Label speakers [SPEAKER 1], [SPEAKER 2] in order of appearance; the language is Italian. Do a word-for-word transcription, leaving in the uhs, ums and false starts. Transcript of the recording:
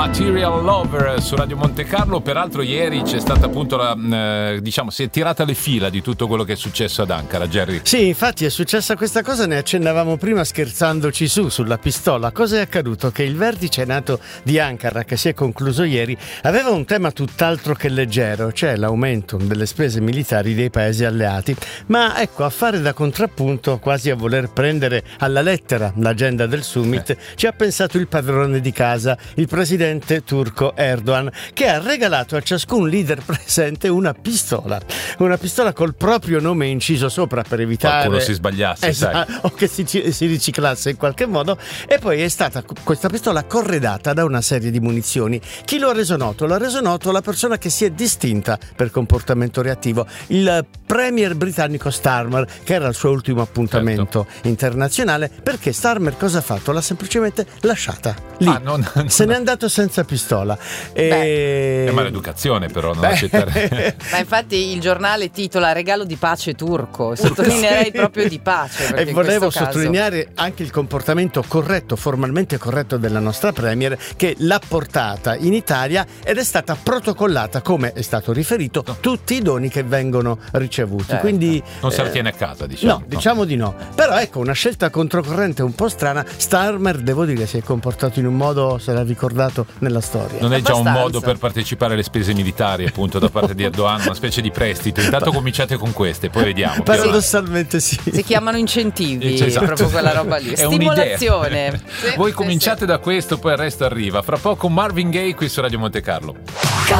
[SPEAKER 1] Material Lover su Radio Monte Carlo. Peraltro ieri c'è stata appunto la, eh, diciamo, si è tirata le fila di tutto quello che è successo ad Ankara, Jerry.
[SPEAKER 2] Sì, infatti è successa questa cosa, ne accennavamo prima scherzandoci su sulla pistola. Cosa è accaduto? Che il vertice NATO di Ankara, che si è concluso ieri, aveva un tema tutt'altro che leggero, cioè l'aumento delle spese militari dei paesi alleati. Ma ecco, a fare da contrappunto, quasi a voler prendere alla lettera l'agenda del summit, eh. ci ha pensato il padrone di casa, il presidente turco Erdogan, che ha regalato a ciascun leader presente una pistola, una pistola col proprio nome inciso sopra per evitare
[SPEAKER 1] qualcuno si sbagliasse,
[SPEAKER 2] esatto, o che si, si riciclasse in qualche modo. E poi è stata questa pistola corredata da una serie di munizioni. Chi lo ha reso noto? L'ha reso noto la persona che si è distinta per comportamento reattivo, il premier britannico Starmer, che era il suo ultimo appuntamento certo. internazionale. Perché Starmer cosa ha fatto? L'ha semplicemente lasciata lì, ah, non, non, se n'è andato senza pistola. E...
[SPEAKER 1] è maleducazione, però non accettare.
[SPEAKER 3] Ma infatti il giornale titola regalo di pace turco, sottolineerei sì. proprio di pace,
[SPEAKER 2] e volevo sottolineare
[SPEAKER 3] caso...
[SPEAKER 2] anche il comportamento corretto, formalmente corretto della nostra premier, che l'ha portata in Italia ed è stata protocollata, come è stato riferito, tutti i doni che vengono ricevuti.
[SPEAKER 1] Certo.
[SPEAKER 2] Quindi
[SPEAKER 1] non se la tiene a casa, diciamo.
[SPEAKER 2] No, diciamo di no. Però ecco, una scelta controcorrente un po' strana. Starmer, devo dire, si è comportato in un modo, se l'ha ricordato, nella storia.
[SPEAKER 1] Non è
[SPEAKER 3] Abbastanza.
[SPEAKER 1] già un modo per partecipare alle spese militari, appunto, da parte di Erdogan, una specie di prestito. Intanto cominciate con queste, poi vediamo.
[SPEAKER 2] Paradossalmente sì.
[SPEAKER 3] Si chiamano incentivi,
[SPEAKER 1] esatto.
[SPEAKER 3] proprio quella roba lì.
[SPEAKER 1] È
[SPEAKER 3] stimolazione.
[SPEAKER 1] Sì, Voi sì, cominciate sì. da questo, poi il resto arriva. Fra poco Marvin Gaye qui su Radio Monte Carlo.